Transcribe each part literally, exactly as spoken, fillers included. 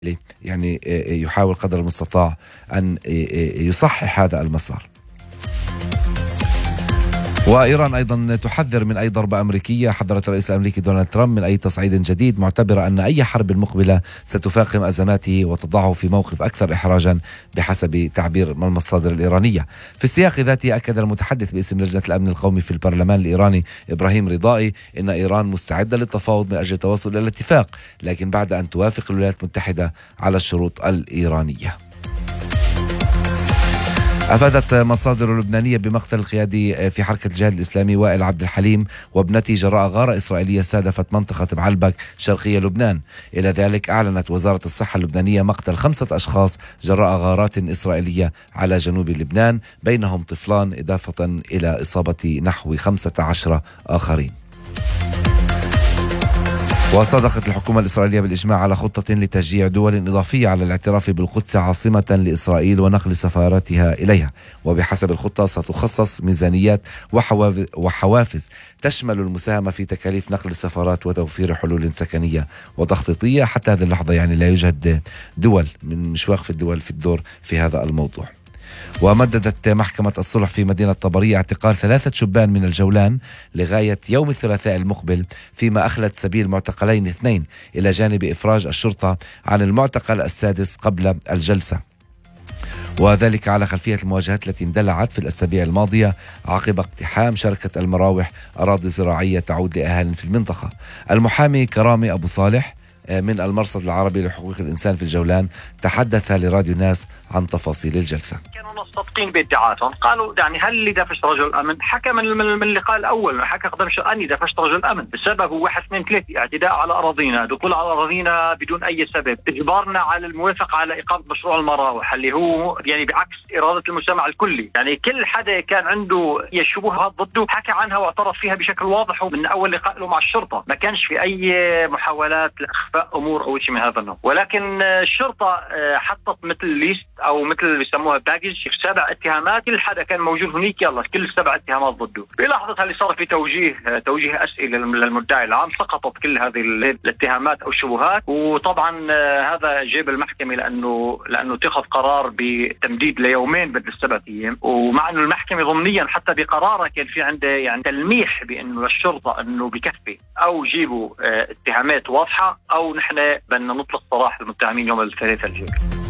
يعني يحاول قدر المستطاع أن يصحح هذا المسار. وإيران أيضا تحذر من أي ضربة أمريكية. حذرت الرئيس الأمريكي دونالد ترامب من أي تصعيد جديد، معتبرة أن أي حرب مقبلة ستفاقم أزماته وتضعه في موقف أكثر إحراجا بحسب تعبير المصادر الإيرانية. في السياق ذاته أكد المتحدث باسم لجنة الأمن القومي في البرلمان الإيراني إبراهيم رضائي أن إيران مستعدة للتفاوض من أجل التوصل إلى الاتفاق، لكن بعد أن توافق الولايات المتحدة على الشروط الإيرانية. أفادت مصادر لبنانية بمقتل القيادي في حركة الجهاد الإسلامي وائل عبد الحليم وابنته جراء غارة إسرائيلية استهدفت منطقة بعلبك شرقية لبنان. إلى ذلك أعلنت وزارة الصحة اللبنانية مقتل خمسة أشخاص جراء غارات إسرائيلية على جنوب لبنان، بينهم طفلان، إضافة إلى إصابة نحو خمسة عشر آخرين. وصادقت الحكومة الإسرائيلية بالإجماع على خطة لتشجيع دول إضافية على الاعتراف بالقدس عاصمة لإسرائيل ونقل سفاراتها إليها. وبحسب الخطة ستخصص ميزانيات وحوافز تشمل المساهمة في تكاليف نقل السفارات وتوفير حلول سكنية وتخطيطية. حتى هذه اللحظة يعني لا يوجد دول من مش واقف الدول في الدور في هذا الموضوع. ومددت محكمة الصلح في مدينة طبرية اعتقال ثلاثة شبان من الجولان لغاية يوم الثلاثاء المقبل، فيما أخلت سبيل معتقلين اثنين، إلى جانب إفراج الشرطة عن المعتقل السادس قبل الجلسة، وذلك على خلفية المواجهات التي اندلعت في الأسابيع الماضية عقب اقتحام شركة المراوح أراضي زراعية تعود لأهالي في المنطقة. المحامي كرامي أبو صالح من المرصد العربي لحقوق الإنسان في الجولان تحدث لراديو ناس عن تفاصيل الجلسة. كانوا مصدقين بادعاءاتهم، قالوا يعني هل اللي دفشت رجل الأمن حكى من من اللقاء الأول، حكى قدمش أني دفشت رجل الأمن بسبب واحد اثنين ثلاثة: اعتداء على أراضينا، دخول على أراضينا بدون أي سبب، إجبارنا على الموافقة على إقامة مشروع المراوح اللي هو يعني بعكس إرادة المجتمع الكلي. يعني كل حدا كان عنده شبهات ضده حكى عنها واعترف فيها بشكل واضح من أول لقاء له مع الشرطة. ما كانش في أي محاولات لإخفاء أمور أو شيء من هذا النوع، ولكن الشرطة حطت مثل ليست أو مثل اللي بيسموها باكج سبع اتهامات، كل حدا كان موجود هنيك يلا كل سبع اتهامات ضده. في لحظة اللي صار في توجيه توجيه أسئلة للمدعي العام سقطت كل هذه الاتهامات أو الشبهات، وطبعا هذا جاب المحكمة لأنه لأنه اتخذ قرار بتمديد ليومين بدل السبع أيام، ومع أنه المحكمة ضمنيا حتى بقرارها كان في عنده يعني تلميح بأنه الشرطة أنه بكفي أو جيبوا اتهامات واضحة أو نحن بدنا نطلق سراح المتهمين يوم الثلاثاء الجاي.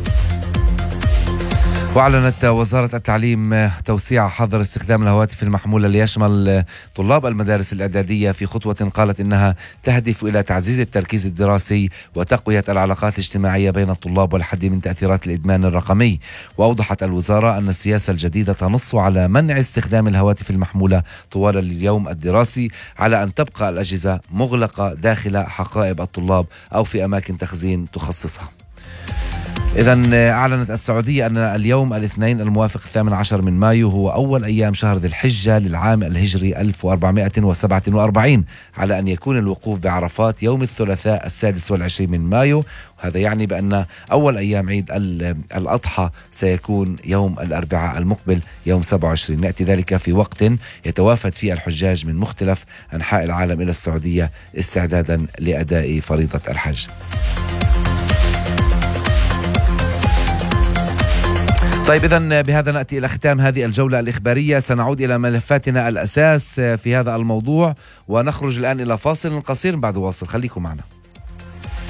وأعلنت وزارة التعليم توسيع حظر استخدام الهواتف المحمولة ليشمل طلاب المدارس الإعدادية في خطوة قالت إنها تهدف إلى تعزيز التركيز الدراسي وتقوية العلاقات الاجتماعية بين الطلاب والحد من تأثيرات الإدمان الرقمي. وأوضحت الوزارة أن السياسة الجديدة تنص على منع استخدام الهواتف المحمولة طوال اليوم الدراسي، على أن تبقى الأجهزة مغلقة داخل حقائب الطلاب أو في أماكن تخزين تخصصها. إذن أعلنت السعودية أن اليوم الاثنين الموافق الثامن عشر من مايو هو أول أيام شهر ذي الحجة للعام الهجري ألف وأربعمائة وسبعة وأربعين، على أن يكون الوقوف بعرفات يوم الثلاثاء السادس والعشرين من مايو. وهذا يعني بأن أول أيام عيد الأضحى سيكون يوم الأربعاء المقبل يوم سبعة وعشرين. يأتي ذلك في وقت يتوافد فيه الحجاج من مختلف أنحاء العالم إلى السعودية استعدادا لأداء فريضة الحج. طيب إذن بهذا نأتي إلى ختام هذه الجولة الإخبارية. سنعود إلى ملفاتنا الأساس في هذا الموضوع ونخرج الآن إلى فاصل قصير، بعد واصل خليكم معنا.